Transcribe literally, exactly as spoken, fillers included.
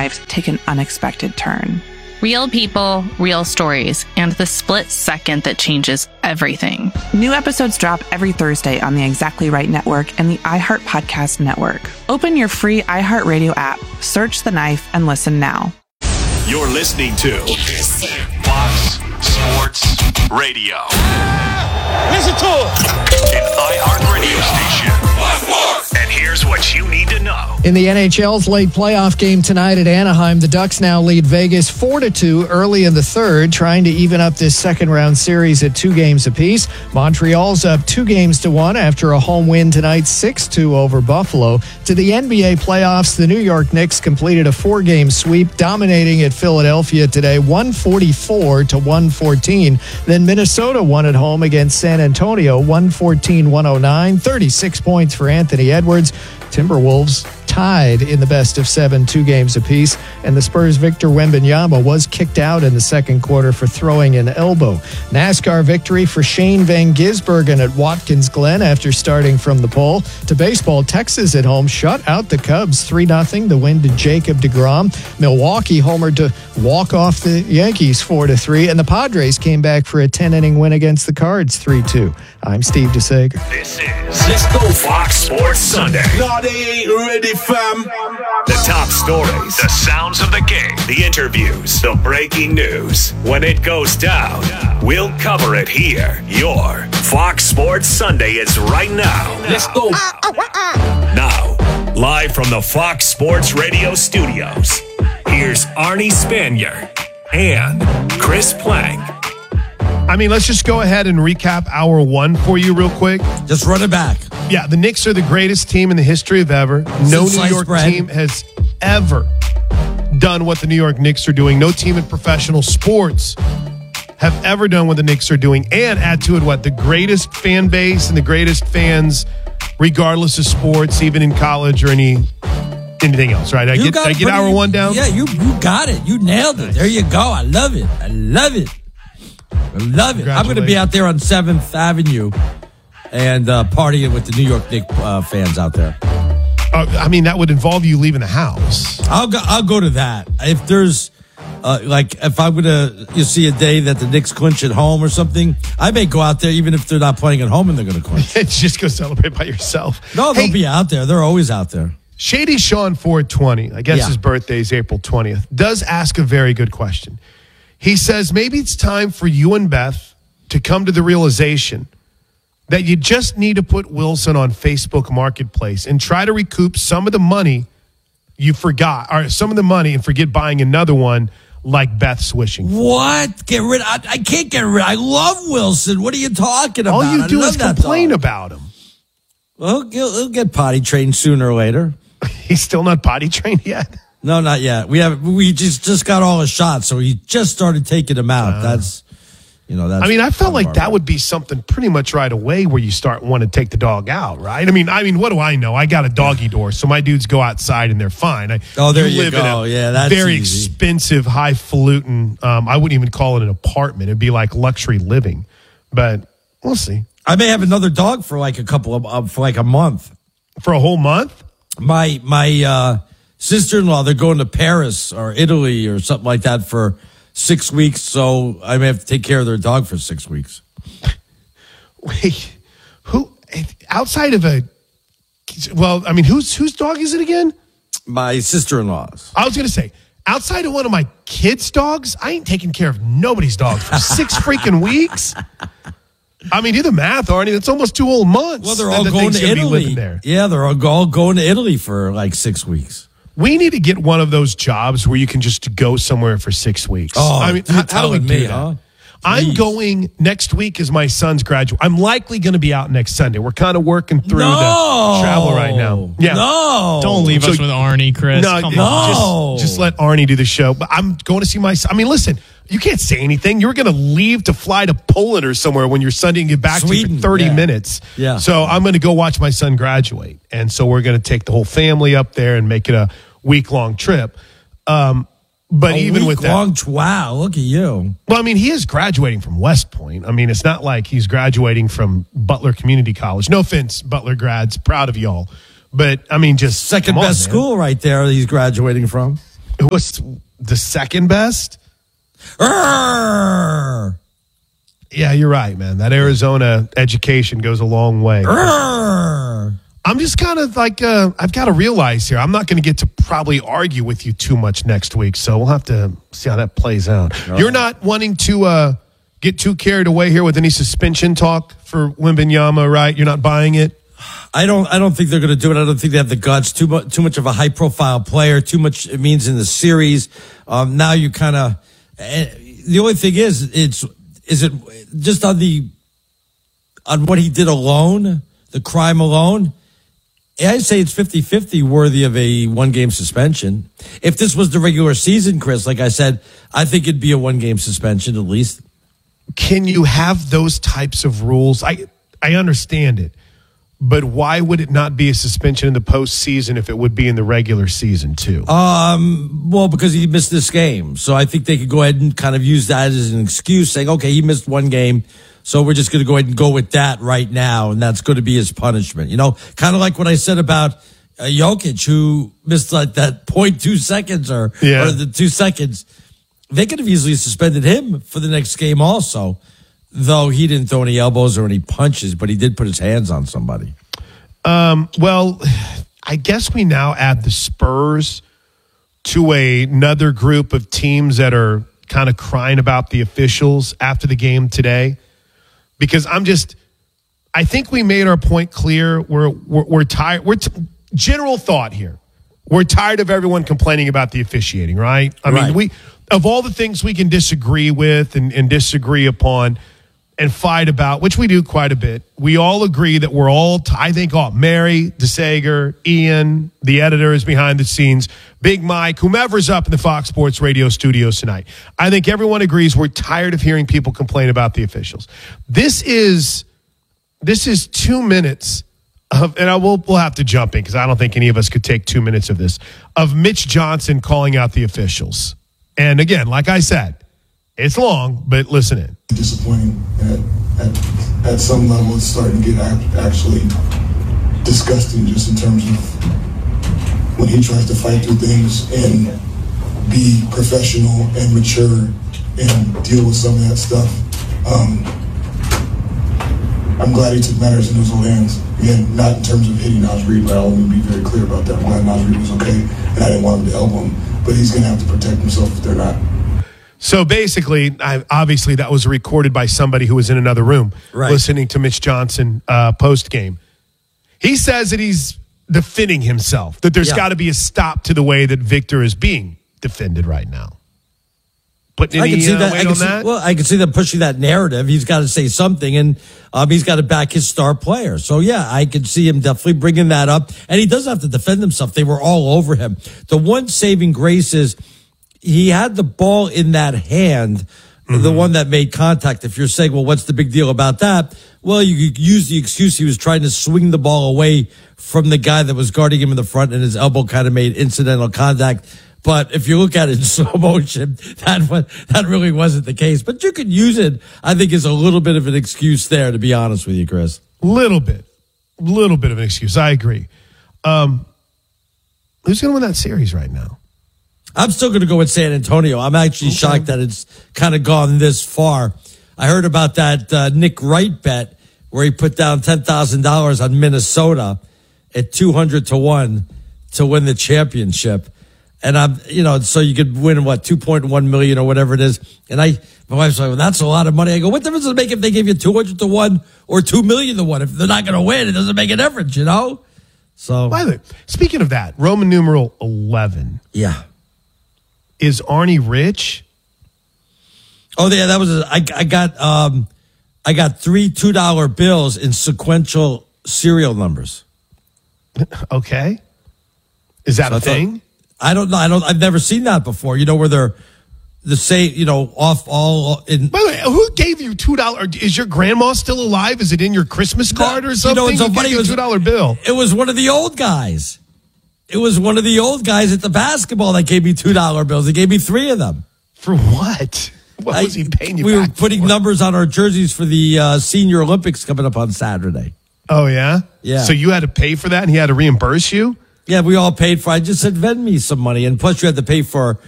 lives take an unexpected turn. Real people, real stories, and the split second that changes everything. New episodes drop every Thursday on the Exactly Right Network and the iHeart Podcast Network. Open your free iHeartRadio app, search The Knife, and listen now. You're listening to Fox Sports Radio. Listen to it. An iHeart radio station. And here's what you need to know. In the N H L's late playoff game tonight at Anaheim, the Ducks now lead Vegas four to two early in the third, trying to even up this second round series at two games apiece. Montreal's up two games to one after a home win tonight, six two over Buffalo. To the N B A playoffs, the New York Knicks completed a four game sweep, dominating at Philadelphia today, one forty-four to one fourteen. Then Minnesota won at home against San Antonio, one fourteen one oh nine, thirty-six points for Anthony Edwards. Timberwolves tied in the best of seven, two games apiece, and the Spurs' Victor Wembanyama was kicked out in the second quarter for throwing an elbow. NASCAR victory for Shane Van Gisbergen at Watkins Glen after starting from the pole. To baseball, Texas at home shut out the Cubs three nothing, the win to Jacob deGrom. Milwaukee homered to walk off the Yankees four to three, and the Padres came back for a ten-inning win against the Cards three two. I'm Steve DeSager. This is Let's Go Fox Sports Sunday. No, they ain't ready, fam. The top stories, the sounds of the game, the interviews, the breaking news. When it goes down, we'll cover it here. Your Fox Sports Sunday is right now. Let's go. Now, live from the Fox Sports Radio studios, here's Arnie Spanier and Chris Plank. I mean, let's just go ahead and recap hour one for you real quick. Just run it back. Yeah, the Knicks are the greatest team in the history of ever. No New York team has ever done what the New York Knicks are doing. No team in professional sports have ever done what the Knicks are doing. And add to it what? The greatest fan base and the greatest fans, regardless of sports, even in college or any anything else, right? I You get, got I get pretty- hour one down? Yeah, you you got it. You nailed it. There you go. I love it. I love it. I love it. I'm going to be out there on seventh Avenue and uh, partying with the New York Knicks uh, fans out there. Uh, I mean, that would involve you leaving the house. I'll go. I'll go to that. If there's uh, like, if I'm gonna, you see a day that the Knicks clinch at home or something, I may go out there even if they're not playing at home and they're going to clinch. It's just go celebrate by yourself. No, they'll Hey, be out there. They're always out there. Shady Sean four twenty, I guess Yeah. his birthday is April twentieth, does ask a very good question. He says, maybe it's time for you and Beth to come to the realization that you just need to put Wilson on Facebook Marketplace and try to recoup some of the money you forgot, or some of the money and forget buying another one like Beth's wishing. What? Get rid? I, I can't get rid. I love Wilson. What are you talking about? All you I do love is that complain dog. about him. Well, he'll, he'll get potty trained sooner or later. He's still not potty trained yet. No, not yet. We have we just just got all his shots, so he just started taking them out. Uh, that's you know that's. I mean, I felt like that would be something pretty much right away where you start wanting to take the dog out, right? I mean, I mean, what do I know? I got a doggy door, so my dudes go outside and they're fine. I, oh, there you, live go. In a yeah, that's very easy. expensive, highfalutin. Um, I wouldn't even call it an apartment. It'd be like luxury living, but we'll see. I may have another dog for like a couple of uh, for like a month. For a whole month? My my. uh sister-in-law, they're going to Paris or Italy or something like that for six weeks, so I may have to take care of their dog for six weeks. Wait, who, outside of a, well, I mean, whose whose dog is it again? My sister-in-law's. I was going to say, outside of one of my kids' dogs, I ain't taking care of nobody's dog for six freaking weeks. I mean, do the math, Arnie. That's almost two whole months. Well, they're all that the going thing's to gonna be Italy. living there. Yeah, they're all, all going to Italy for like six weeks. We need to get one of those jobs where you can just go somewhere for six weeks. Oh, I mean, you're how, how do we telling do me, that? huh? I'm Please. going next week is my son's graduate. I'm likely going to be out next Sunday. We're kind of working through No. the travel right now. Yeah. No. Don't leave So- us with Arnie, Chris. No, Come no. on. Just, just let Arnie do the show. But I'm going to see my son. I mean, listen, you can't say anything. You're going to leave to fly to Poland or somewhere when you're Sunday and get back to you Sweden, for thirty yeah. minutes. Yeah. So I'm going to go watch my son graduate. And so we're going to take the whole family up there and make it a week-long trip. Um, but A even with that, long, wow, look at you. well, I mean, he is graduating from West Point. I mean, it's not like he's graduating from Butler Community College. No offense, Butler grads, proud of y'all. But I mean, just Second come on, best man. school right there he's graduating from. Who was the second best? Urgh. Yeah, you're right, man. That Arizona education goes a long way. Urgh. I'm just kind of like, uh, I've got to realize here, I'm not going to get to probably argue with you too much next week, so we'll have to see how that plays out. Oh. You're not wanting to uh, get too carried away here with any suspension talk for Wembanyama, right? You're not buying it? I don't. I don't think they're going to do it. I don't think they have the guts. Too much. Too much of a high-profile player. Too much it means in the series. Um, now you kind of. Uh, the only thing is, it's is it just on the on what he did alone, the crime alone. I'd say it's fifty-fifty worthy of a one-game suspension. If this was the regular season, Chris, like I said, I think it'd be a one-game suspension at least. Can you have those types of rules? I I understand it, but why would it not be a suspension in the postseason if it would be in the regular season too? Um, well, because he missed this game, so I think they could go ahead and kind of use that as an excuse, saying, "Okay, he missed one game." So we're just going to go ahead and go with that right now, and that's going to be his punishment. You know, kind of like what I said about uh, Jokic, who missed like that zero point two seconds or, yeah. or the two seconds. They could have easily suspended him for the next game also, though he didn't throw any elbows or any punches, but he did put his hands on somebody. Um, well, I guess we now add the Spurs to a, another group of teams that are kind of crying about the officials after the game today. Because I'm just, I think we made our point clear. We're we're, we're tired. We're t- general thought here. We're tired of everyone complaining about the officiating, right? I right. mean, we of all the things we can disagree with and, and disagree upon and fight about, which we do quite a bit. We all agree that we're all. T- I think all Mary, DeSager, Ian, the editors behind the scenes, Big Mike, whomever's up in the Fox Sports Radio studios tonight. I think everyone agrees we're tired of hearing people complain about the officials. This is this is two minutes of, and I will we'll have to jump in because I don't think any of us could take two minutes of this, of Mitch Johnson calling out the officials. And again, like I said, it's long, but listen in. Disappointing at, at, at some level. It's starting to get actually disgusting just in terms of when he tries to fight through things and be professional and mature and deal with some of that stuff. Um, I'm glad he took matters in his own hands. Again, not in terms of hitting Naz Reid, but I'll be very clear about that. I'm glad Naz Reid was okay, and I didn't want him to elbow him, but he's going to have to protect himself if they're not. So basically, I, obviously, that was recorded by somebody who was in another room right. listening to Mitch Johnson uh, post-game. He says that he's defending himself, that there's yeah. got to be a stop to the way that Victor is being defended right now. Putting any I can see uh, that. weight I can on see, that? Well, I can see them pushing that narrative. He's got to say something, and um, he's got to back his star player. So, yeah, I can see him definitely bringing that up. And he doesn't have to defend himself. They were all over him. The one saving grace is he had the ball in that hand, mm-hmm. the one that made contact. If you're saying, well, what's the big deal about that? Well, you could use the excuse he was trying to swing the ball away from the guy that was guarding him in the front, and his elbow kind of made incidental contact. But if you look at it in slow motion, that one, that really wasn't the case. But you could use it, I think, as a little bit of an excuse there, to be honest with you, Chris. Little bit. Little bit of an excuse. I agree. Um, who's going to win that series right now? I'm still going to go with San Antonio. I'm actually okay. shocked that it's kind of gone this far. I heard about that uh, Nick Wright bet where he put down ten thousand dollars on Minnesota at two hundred to one to win the championship. And I'm, you know, so you could win what, two point one million or whatever it is. And I, my wife's like, well, that's a lot of money. I go, what difference does it make if they give you two hundred to one or two million to one? If they're not going to win, it doesn't make a difference, you know? So, by the way, speaking of that, Roman numeral eleven. Yeah. Is Arnie rich? Oh, yeah, that was, a, I, I got, um, I got three two dollar bills in sequential serial numbers. Okay. Is that so a thing? Thought, I don't know. I don't. I've never seen that before. You know, where they're the same. You know, off all. In, By the way, who gave you two dollars? Is your grandma still alive? Is it in your Christmas card or something? You know, so funny. It was a two dollar bill. It was one of the old guys. It was one of the old guys at the basketball that gave me two dollar bills. He gave me three of them. For what? What I, was he paying you? We back were putting for? numbers on our jerseys for the uh, Senior Olympics coming up on Saturday. Oh yeah, yeah. So you had to pay for that, and he had to reimburse you. Yeah, we all paid for. I just said, "Vend me some money," and plus you had to pay for